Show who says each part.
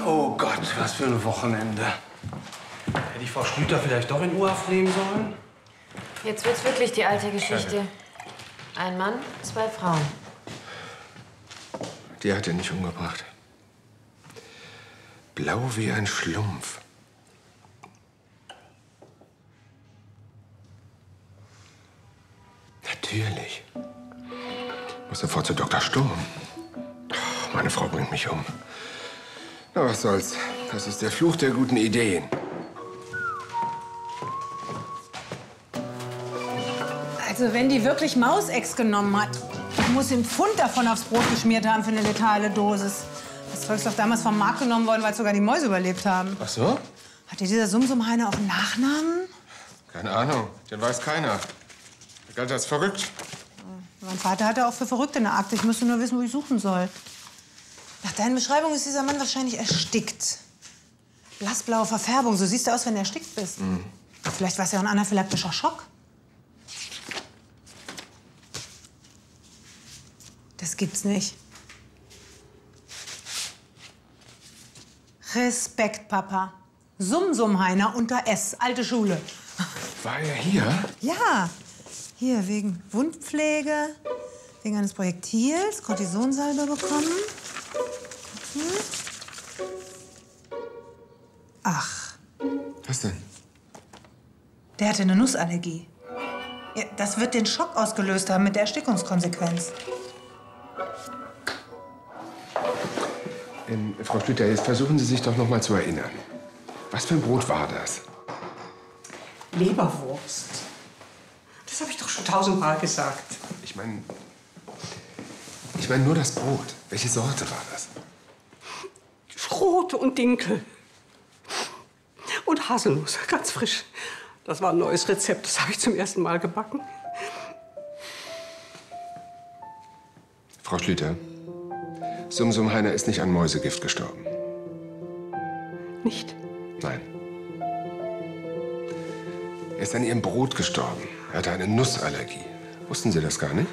Speaker 1: Oh Gott, was für ein Wochenende. Hätte ich Frau Schlüter vielleicht doch in U-Haft nehmen sollen?
Speaker 2: Jetzt wird's wirklich die alte Geschichte. Ein Mann, 2 Frauen.
Speaker 3: Die hat er nicht umgebracht. Blau wie ein Schlumpf. Natürlich. Ich muss sofort zu Dr. Sturm. Meine Frau bringt mich um. Na, was soll's. Das ist der Fluch der guten Ideen.
Speaker 4: Also, wenn die wirklich Mausex genommen hat, muss sie einen Pfund davon aufs Brot geschmiert haben für eine letale Dosis. Das Zeug ist doch damals vom Markt genommen worden, weil sogar die Mäuse überlebt haben.
Speaker 3: Ach so?
Speaker 4: Hat dieser Sumsumheiner auch einen Nachnamen?
Speaker 3: Keine Ahnung. Den weiß keiner. Er galt als verrückt.
Speaker 4: Mein Vater hatte auch für Verrückte eine Akte. Ich müsste nur wissen, wo ich suchen soll. Nach deinen Beschreibungen ist dieser Mann wahrscheinlich erstickt. Blassblaue Verfärbung. So siehst du aus, wenn du erstickt bist. Vielleicht war es ja auch ein anaphylaktischer Schock. Das gibt's nicht. Respekt, Papa. Sumsumheiner unter S. Alte Schule.
Speaker 3: War er hier?
Speaker 4: Ja. Hier, wegen Wundpflege, wegen eines Projektils, Kortisonsalbe bekommen. Ach.
Speaker 3: Was denn?
Speaker 4: Der hatte eine Nussallergie. Ja, das wird den Schock ausgelöst haben mit der Erstickungskonsequenz.
Speaker 3: Frau Schlüter, jetzt versuchen Sie sich doch noch mal zu erinnern. Was für ein Brot war das?
Speaker 5: Leberwurst. Das habe ich doch schon 1000-mal gesagt.
Speaker 3: Ich meine nur das Brot. Welche Sorte war das?
Speaker 5: Schrote und Dinkel. Und Haselnuss, ganz frisch. Das war ein neues Rezept, das habe ich zum ersten Mal gebacken.
Speaker 3: Frau Schlüter, Sumsumheiner ist nicht an Mäusegift gestorben.
Speaker 5: Nicht?
Speaker 3: Nein. Er ist an ihrem Brot gestorben. Er hatte eine Nussallergie. Wussten Sie das gar nicht?